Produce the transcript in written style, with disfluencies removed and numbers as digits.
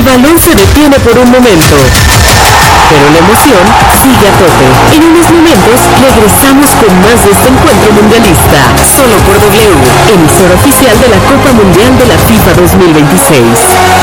balón se detiene por un momento, pero la emoción sigue a tope. En unos momentos regresamos con más de este encuentro mundialista, solo por W, emisora oficial de la Copa Mundial de la FIFA 2026.